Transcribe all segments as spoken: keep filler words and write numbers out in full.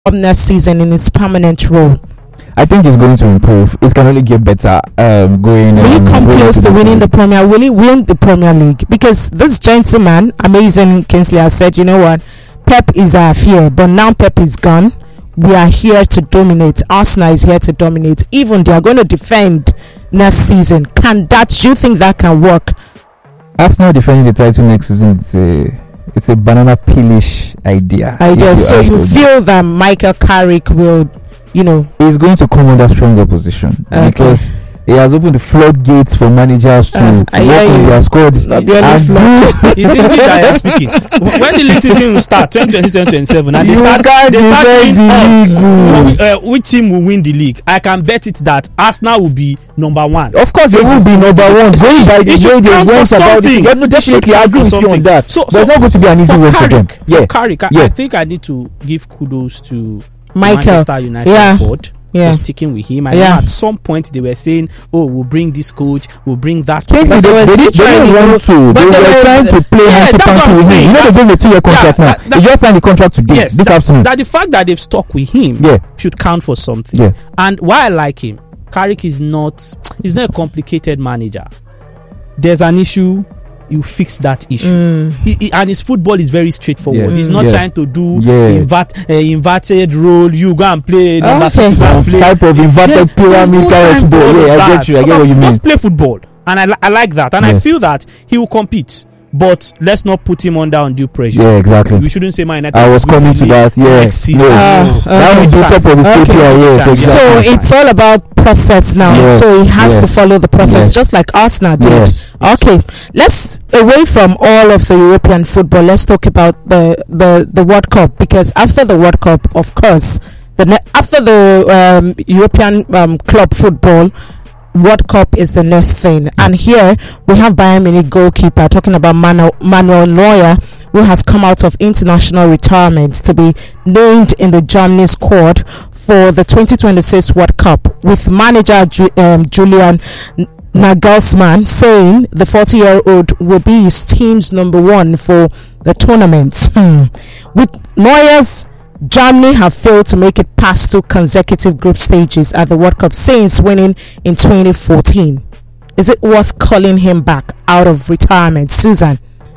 next season in his permanent role? I think it's going to improve. It can only get better. Um, going. Will um, he come going close into to the winning the Premier- Premier? Will he win the Premier League? Because this gentleman, amazing Kingsley, has said, you know what, Pep is our fear, but now Pep is gone. We are here to dominate. Arsenal is here to dominate. Even they are going to defend next season. Can that? Do you think that can work? Arsenal defending the title next season. It's a it's a banana peelish idea. Idea. if So ask you me. feel that Michael Carrick will, you know, He's going to come under stronger position Okay. because he has opened the floodgates for managers to Uh, I work hear on you. their squad. Not the only and flood. do- It's English that you're speaking. When the league season will start, twenty twenty, twenty twenty-seven, and they You start, can't they start defend doing the odds. league. Who- uh, which team will win the league? I can bet it that Arsenal will be number one. Of course, they will be number one. Going by the It should way they count for went about something. it. Yeah, no, It should definitely, I count agree for with you on something. that. So- but it's so not going to be an easy For way for them. Carrick, Yeah, for Carrick, I, yeah. I think I need to give kudos to Michael. Manchester United Yeah. board Yeah. for sticking with him. I Yeah. know at some point they were saying, "Oh, we'll bring this coach, we'll bring that." Kingsley, coach." But there they, was they, did- they literally didn't want to. but They there were was- trying to play Yeah, hanky that's what panky I'm with him. saying. You know, they gave him a two-year contract now. that- that- They just signed the contract today, Yes, this that, afternoon. that the fact that they've stuck with him Yeah. should count for something. Yeah. And why I like him, Carrick is not he's not a complicated manager. There's an issue, you fix that issue. Mm. He- he- and his football is very straightforward. Yeah. He's not Yeah. trying to do Yeah. invert, uh, inverted role. You go and play number Okay. six, go and play. Type of inverted There- there's pyramid no kind of time for football. all Yeah, of I get that. you. I get what you mean. Just play football, and I, li- I like that, and I Yes. feel that he will compete. But let's not put him under undue pressure. Yeah, exactly. We shouldn't say Man United. I was will coming win to the that. league Yeah. next season. No. Ah, No. okay. That will be Time. top of the Okay. K P I. Yes, Time. exactly. So it's all about process now. Yes, So he has yes, to follow the process, yes. just like Arsenal did. Yes. Okay, let's away from all of the European football. Let's talk about the the the World Cup, because after the World Cup, of course, the ne- after the um, European um, club football, World Cup is the next thing. And here we have Bayern Munich goalkeeper talking about Manu- Manuel Neuer, who has come out of international retirement to be named in the Germany squad for the twenty twenty-six World Cup, with manager Ju- um, Julian N- Nagelsmann saying the forty-year-old will be his team's number one for the tournament. Hmm. With Neuer's Germany have failed to make it past two consecutive group stages at the World Cup since winning in twenty fourteen. Is it worth calling him back out of retirement, Susan?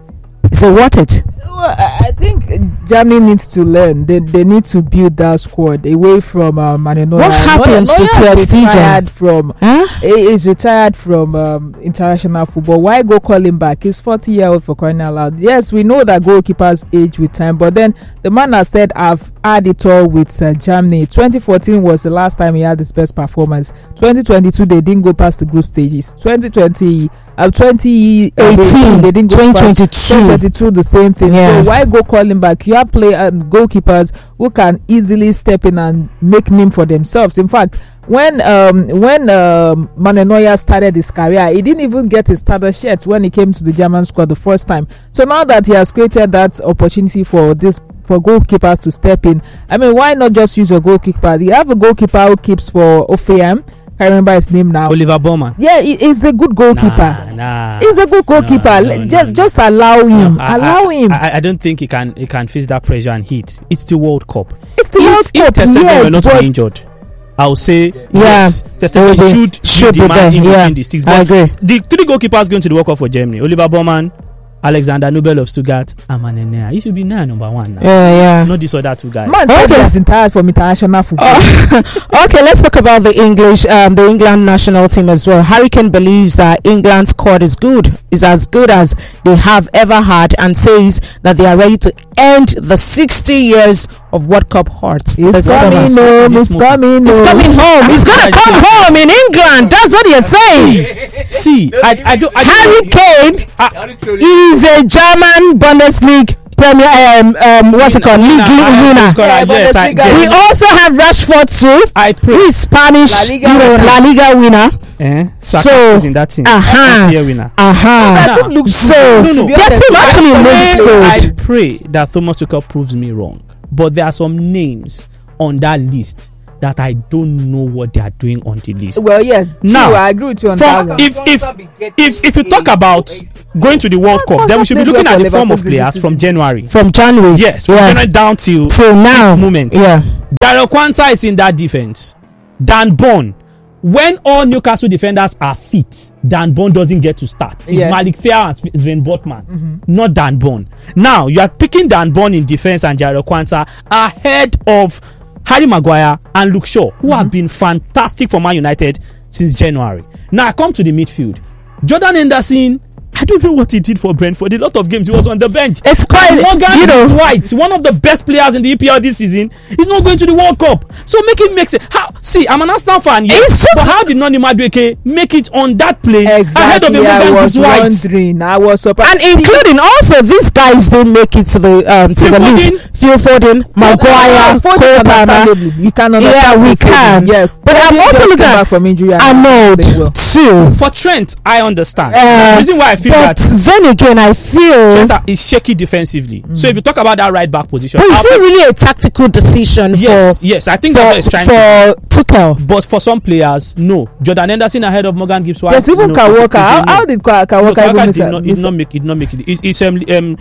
Is it worth it? Well, I I think Germany needs to learn. They they need to build that squad away from uh, Manuel Neuer. What happens to Ter is Stegen? retired from Huh? he is retired from um, international football. Why go call him back? He's forty year old for crying out loud. Yes, we know that goalkeepers age with time, but then the man has said, I've had it all with uh, Germany. twenty fourteen was the last time he had his best performance. twenty twenty-two they didn't go past the group stages. twenty twenty uh, twenty eighteen they didn't go twenty past. twenty-two. twenty twenty-two the same thing. Yeah. So why go call him back? You have play um, goalkeepers who can easily step in and make name for themselves. In fact, when um when um, Manuel Neuer started his career, he didn't even get his starter shirt when he came to the German squad the first time. So now that he has created that opportunity for this for goalkeepers to step in, I mean, why not just use your goalkeeper? You have a goalkeeper who keeps for O F M. I remember his name now. Oliver Bowman. Yeah, he, he's a good goalkeeper. Nah, nah. He's a good goalkeeper. No, no, Let- no, just, no. just allow him. No, I- allow I, him. I, I don't think he can he can face that pressure and heat. It's the World Cup. it's the if World if Cup, Ter Stegen yes, were not but- injured, I would say Yeah. yes. Ter Stegen They should should be the be man there, in yeah. between the sticks. I But agree. the three goalkeepers going to the World Cup for Germany: Oliver Bowman, Alexander Nobel of Stuttgart, and Manuel Neuer. He should be now number one now. Yeah, yeah. Not these other two guys. Man said Okay. he has retired from international football. Okay, let's talk about the English, um, the England national team as well. Harry Kane believes that England's squad is good, is as good as they have ever had, and says that they are ready to end the sixty years of World Cup hearts. He's this coming summer. home. He's He's smoking. coming He's home. coming home. He's gonna come home in England. That's what you're saying. See, I, I don't. I Harry don't Kane is a German Bundesliga Premier, um, um, what's it called, league winner. Yeah, Yes, I, Bundesliga We yes. also have Rashford too. I Who pray. is Spanish, La Liga you know, winner. La Liga winner. Eh? Saka So, is in that team. uh-huh. F P L winner. Aha. That team looks So, good, no, to no. be that honest. team actually looks I good. pray that Thomas Tuchel proves me wrong, but there are some names on that list that I don't know what they are doing on the list. Well, yes. Now, true, I agree with you on for, that one. if if if if you talk about going to the World Cup, then we should be looking at the form of players from January. From January. Yes, from yeah. January down till till now. this moment. Yeah. Daryl Kwanzaa is in that defense. Dan Bond. When all Newcastle defenders are fit, Dan Bond doesn't get to start. It's Yeah. Malik Fair and Sven Botman, Mm-hmm. not Dan Bond. Now you are picking Dan Bond in defense and Daryl Kwanzaa ahead of Harry Maguire and Luke Shaw, who have been fantastic for Man United since January. Now I come to the midfield. Jordan Henderson, I don't know what he did for Brentford. A lot of games he was on the bench. It's quite, And Morgan you know, White, one of the best players in the E P L this season, is not going to the World Cup. So make it make sense. How? See, I'm an Arsenal fan. Yes, It's just but how did Noni Madueke make it on that plane Exactly. ahead of a I Morgan was White? wondering. I was surprised. and including also these guys didn't make it to the um to Phil the Foden. list. Phil Foden, Maguire, Cole Palmer. You can understand. Yeah, we Phil Foden, can. Yes, But I'm Foden also just looking came at back from injury. and Arnold played well. too. For Trent, I understand. Uh, the reason why I feel but that then again, I feel. Trent is shaky defensively. So if you talk about that right back position, But is I'll it put- really a tactical decision yes, for yes, I think that's what for, he's trying to do. for Tuchel? But for some players, no. Jordan Henderson ahead of Morgan Gibbs White. There's even no, Kawaka. it's a How, no. how did Ka- No, Kawaka Kawaka even did miss not, a- did miss not a- make it. Not make it. it it's um, um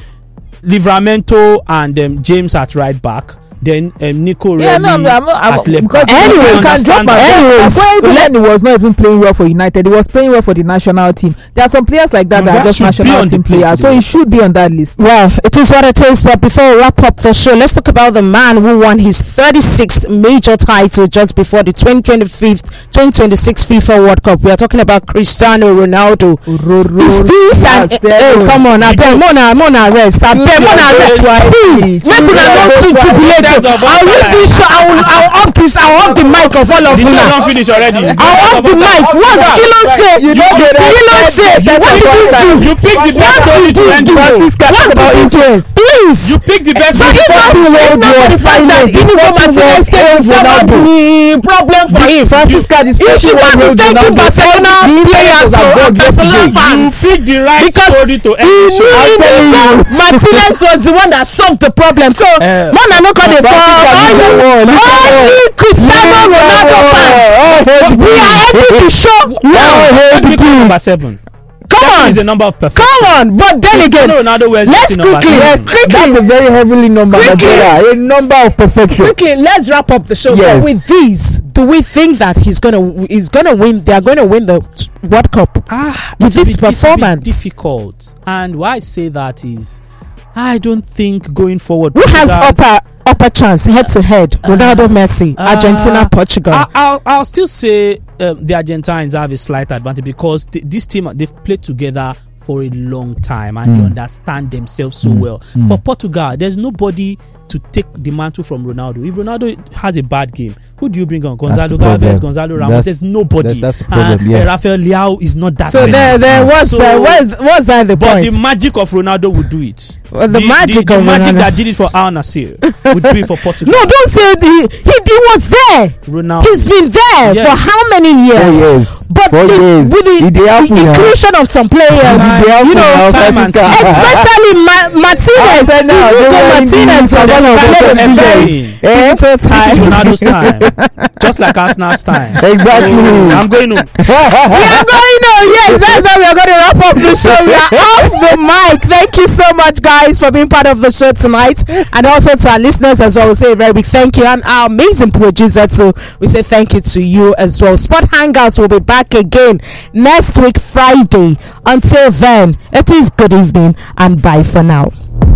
Livramento and um, James at right back. Then um, Nico Yeah, Relly no, I'm, I'm, I'm, at left because back. Anyways, you can drop my anyways, Aguero let- when he was not even playing well for United. He was playing well for the national team. There are some players like that No, that are that just should be national on the team plate players, so today. he should be on that list. Well, it is what it is. But before we wrap up the show, let's talk about the man who won his thirty-sixth major title just before the twenty twenty-five twenty twenty-six FIFA World Cup. We are talking about Cristiano Ronaldo. Is this an Yes, hey, come on, I beg Mona Mona rest. I beg Mona rest. See, make una not too jubilated. I'll leave this show. I will I will up this. I will up the mic of all of The you show now. don't finish already. I'll up the mic. What's kilo shape? You don't get it. Kilo shape. What did you do? You picked the best What story did to you end do? the show. What did you do? Please. You picked the best So story if to not end the the show. world war final, Inigo Martinez can solve the problem for him. Francisca, this You should not be thanking Barcelona players or Barcelona You fans. picked the right Because story to end He the show. knew Inigo Martinez was the one that solved the problem. So, Eh, man, I no call the Francisca, all leave you that one, leave that all you Cristiano Ronaldo fans. We are ending the show now. Let me go number seven. Come Seven on. is a number of perfection. Come on, but then again, Cristiano Ronaldo wears let's jersey number quickly, seven. let's quickly, That's a very heavily number. Quickly. Nigeria, a number of perfection. quickly, let's wrap up the show. So Yes. with these, do we think that he's gonna he's gonna win? They are going to win the World Cup Ah, with it's a this bit- it's a bit performance? difficult. And why I say that is, I don't think going forward. Who has Portugal- upper upper chance head to head? Ronaldo, Messi, uh, Argentina, Portugal. I, I'll, I'll still say um, the Argentines have a slight advantage because th- this team, they've played together for a long time and they Mm. understand themselves so Mm. well. Mm. For Portugal, there's nobody to take the mantle from Ronaldo. If Ronaldo has a bad game, who do you bring on? Gonzalo the problem. Galvez, Gonzalo Ramos. That's- There's nobody. that's- that's the problem, And, yeah. uh, Rafael Leao is not that So good. there, there was So- the was was that the But point? the magic of Ronaldo would do it. Well, the magic the, of magic Ronaldo. that did it for Al Nassr would do it for Portugal. No, don't say he, he he was there. Ronaldo. He's been there Yes. for how many years? Four years. But Four the, years. with the, It dey happen the now. inclusion of some players, Time- you know, time and season. especially Ma- Martinez, said now, Inigo don't worry, Martinez was Inigo one of Martinez the was very everything. pivotal This is time. Ronaldo's time, just like Arsenal's time. Exactly. Oh, I'm going home. We are going on. Yes, that's how we are going to wrap up the show. We are off the mic. Thank you so much, guys, for being part of the show tonight, and also to our listeners as well. We say a very big thank you, and our amazing producer too. We say thank you to you as well. Sport Hangouts will be back again next week, Friday. Until then, it is good evening and bye for now.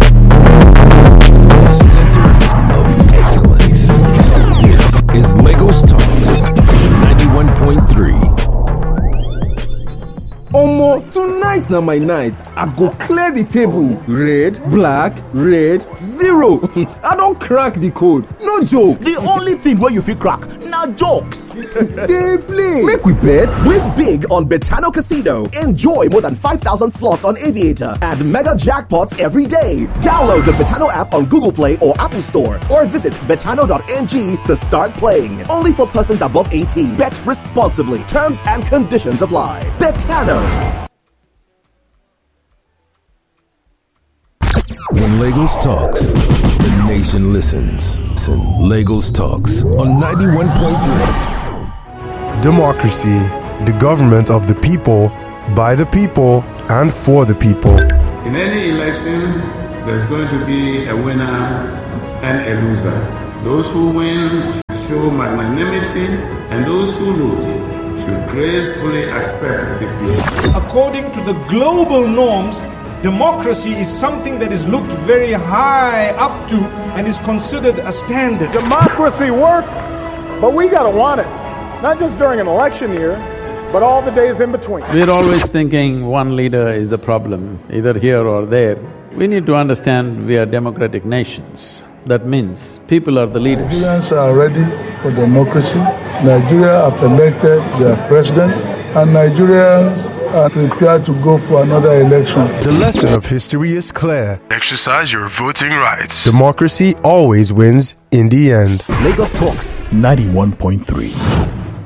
Center of excellence. This is Lagos Talks ninety-one point three. Omo, tonight na my night. I go clear the table. Red, black, red, zero. I don crack the code. No joke. The only thing where you fit crack now jokes. Dey play. Make we bet. Win big on Betano Casino. Enjoy more than five thousand slots on Aviator and mega jackpots every day. Download the Betano app on Google Play or Apple Store or visit betano dot n g to start playing. Only for persons above eighteen. Bet responsibly. Terms and conditions apply. Betano. When Lagos talks, the nation listens. Jackson, Lagos Talks on ninety-one point three. Democracy, the government of the people, by the people, and for the people. In any election, there's going to be a winner and a loser. Those who win should show magnanimity, and those who lose should gracefully accept defeat. According to the global norms, democracy is something that is looked very high up to and is considered a standard. Democracy works, but we gotta want it. Not just during an election year, but all the days in between. We're always thinking one leader is the problem, either here or there. We need to understand we are democratic nations. That means people are the leaders. Nigerians are ready for democracy. Nigeria have elected their president, and Nigerians are prepared to go for another election. The lesson of history is clear. Exercise your voting rights. Democracy always wins in the end. Lagos Talks ninety-one point three.